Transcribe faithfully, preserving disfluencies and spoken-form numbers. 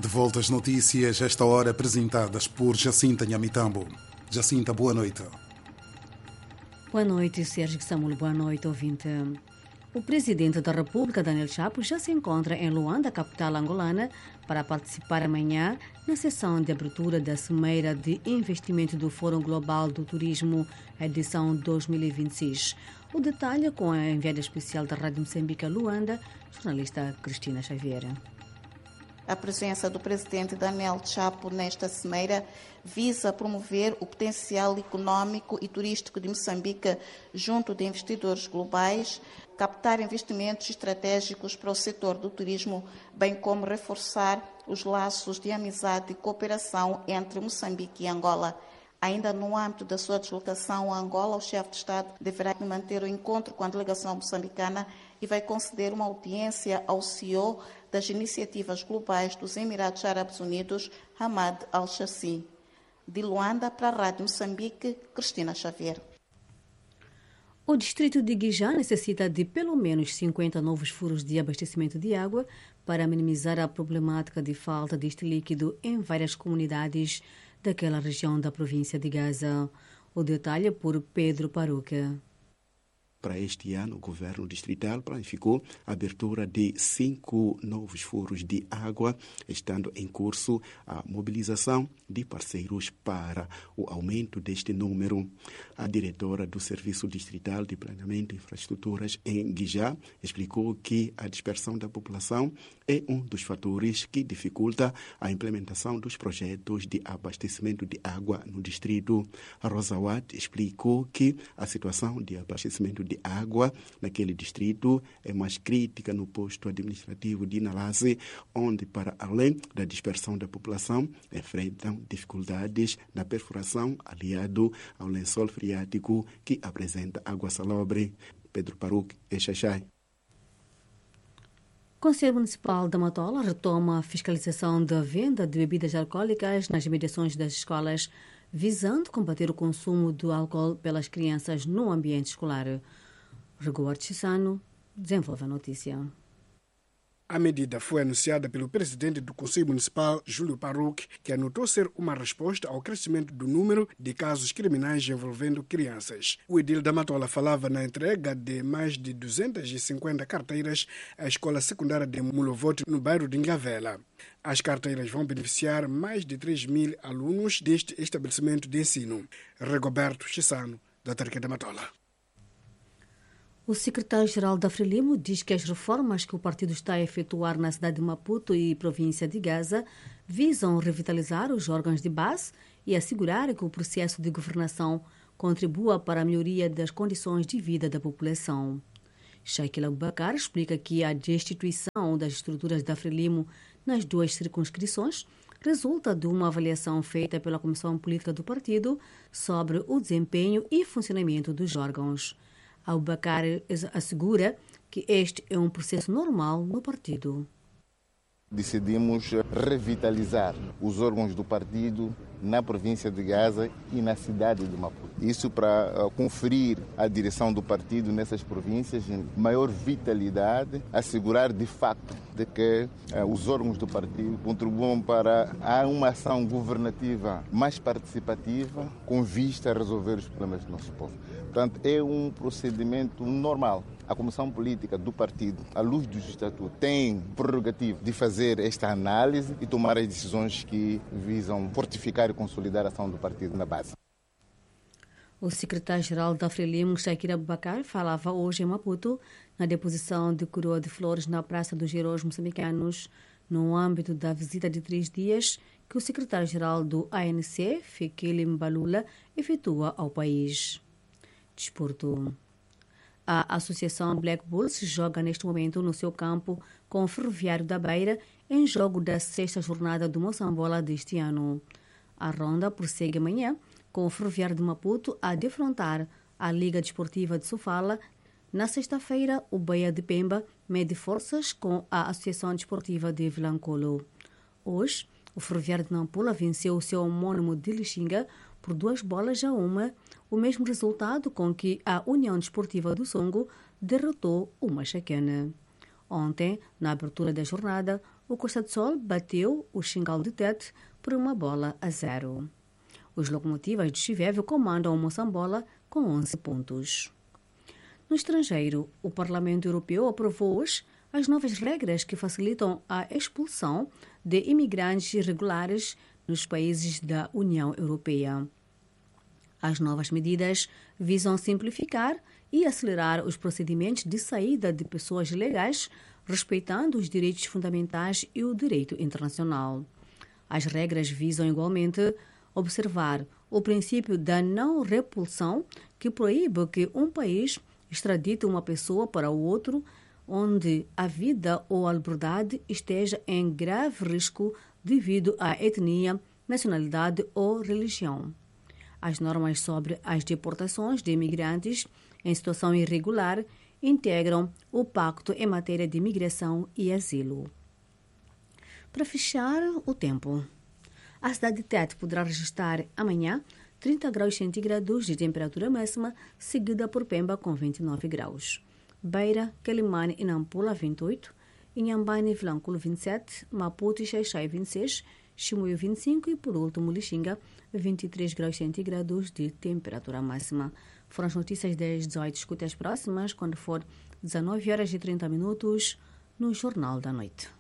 volta às notícias, esta hora apresentadas por Jacinta Nhamitambo. Jacinta, boa noite. Boa noite, Sérgio Samuel. Boa noite, ouvinte. O presidente da República, Daniel Chapo, já se encontra em Luanda, capital angolana, para participar amanhã na sessão de abertura da Cimeira de Investimento do Fórum Global do Turismo, edição dois mil e vinte e seis. O detalhe com a enviada especial da Rádio Moçambique Luanda, jornalista Cristina Xavier. A presença do presidente Daniel Chapo nesta cimeira visa promover o potencial econômico e turístico de Moçambique junto de investidores globais, captar investimentos estratégicos para o setor do turismo, bem como reforçar os laços de amizade e cooperação entre Moçambique e Angola. Ainda no âmbito da sua deslocação a Angola, o chefe de Estado deverá manter o encontro com a delegação moçambicana e vai conceder uma audiência ao C E O das iniciativas globais dos Emirados Árabes Unidos, Hamad Al-Chassi. De Luanda para a Rádio Moçambique, Cristina Xavier. O distrito de Guijá necessita de pelo menos cinquenta novos furos de abastecimento de água para minimizar a problemática de falta deste líquido em várias comunidades daquela região da província de Gaza. O detalhe é por Pedro Paruca. Para este ano, o governo distrital planificou a abertura de cinco novos furos de água, estando em curso a mobilização de parceiros para o aumento deste número. A diretora do Serviço Distrital de Planeamento e Infraestruturas em Guijá explicou que a dispersão da população é um dos fatores que dificulta a implementação dos projetos de abastecimento de água no distrito. A Rosa Watt explicou que a situação de abastecimento de água naquele distrito é mais crítica no posto administrativo de Nalase, onde, para além da dispersão da população, enfrentam dificuldades na perfuração, aliado ao lençol freático que apresenta água salobre. Pedro Paruc, Exaxai. O Conselho Municipal da Matola retoma a fiscalização da venda de bebidas alcoólicas nas imediações das escolas, visando combater o consumo do álcool pelas crianças no ambiente escolar. Reguardo Chissano desenvolve a notícia. A medida foi anunciada pelo presidente do Conselho Municipal, Júlio Paruc, que anotou ser uma resposta ao crescimento do número de casos criminais envolvendo crianças. O edil da Matola falava na entrega de mais de duzentas e cinquenta carteiras à escola secundária de Mulovote, no bairro de Ngavela. As carteiras vão beneficiar mais de três mil alunos deste estabelecimento de ensino. Regoberto Chissano, da Tarquia da Matola. O secretário-geral da Frelimo diz que as reformas que o partido está a efetuar na cidade de Maputo e província de Gaza visam revitalizar os órgãos de base e assegurar que o processo de governação contribua para a melhoria das condições de vida da população. Shaquille Abubakar explica que a destituição das estruturas da Frelimo nas duas circunscrições resulta de uma avaliação feita pela Comissão Política do partido sobre o desempenho e funcionamento dos órgãos. Abubakar assegura que este é um processo normal no partido. Decidimos revitalizar os órgãos do partido na província de Gaza e na cidade de Maputo. Isso para conferir à direção do partido nessas províncias maior vitalidade, assegurar de facto de que os órgãos do partido contribuam para uma ação governativa mais participativa com vista a resolver os problemas do nosso povo. Portanto, é um procedimento normal. A Comissão Política do partido, à luz dos estatutos, tem prerrogativa de fazer esta análise e tomar as decisões que visam fortificar e consolidar a ação do partido na base. O secretário-geral da Frelimo, Shaquille Abubakar, falava hoje em Maputo na deposição de coroa de flores na Praça dos Heróis Moçambicanos, no âmbito da visita de três dias que o secretário-geral do A N C, Fikile Mbalula, efetua ao país. Desporto. A Associação Black Bulls joga neste momento no seu campo com o Ferroviário da Beira em jogo da sexta jornada do Moçambola deste ano. A ronda prossegue amanhã com o Ferroviário de Maputo a defrontar a Liga Desportiva de Sofala. Na sexta-feira, o Bahia de Pemba mede forças com a Associação Desportiva de Vilancolo. Hoje, o Ferroviário de Nampula venceu o seu homônimo de Lixinga por duas bolas a uma, o mesmo resultado com que a União Desportiva do Songo derrotou o Machacana. Ontem, na abertura da jornada, o Costa do Sol bateu o Xingal de Tete por uma bola a zero. Os locomotivas de Chiveve comandam o Moçambola com onze pontos. No estrangeiro, o Parlamento Europeu aprovou hoje as novas regras que facilitam a expulsão de imigrantes irregulares nos países da União Europeia. As novas medidas visam simplificar e acelerar os procedimentos de saída de pessoas ilegais, respeitando os direitos fundamentais e o direito internacional. As regras visam igualmente observar o princípio da não repulsão, que proíbe que um país extradite uma pessoa para o outro onde a vida ou a liberdade esteja em grave risco devido à etnia, nacionalidade ou religião. As normas sobre as deportações de imigrantes em situação irregular integram o Pacto em matéria de migração e asilo. Para fechar o tempo, a cidade de Tete poderá registrar amanhã trinta graus centígrados de temperatura máxima, seguida por Pemba com vinte e nove graus. Beira, Quelimane e Nampula, vinte e oito. Inhambane e Vilanculo, vinte e sete. Maputo e Xaixai, vinte e seis. Chimoio, vinte e cinco. E, por último, Lixinga, vinte e três graus centígrados de temperatura máxima. Foram as notícias das dezoito. Escute as próximas, quando for dezenove horas e trinta minutos, no Jornal da Noite.